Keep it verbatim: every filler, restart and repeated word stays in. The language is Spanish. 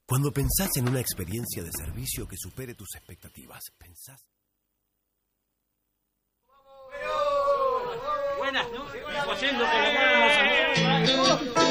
Cuando pensás en una experiencia de servicio que supere tus expectativas, pensás... Buenas, ¿no? Haciendo que lo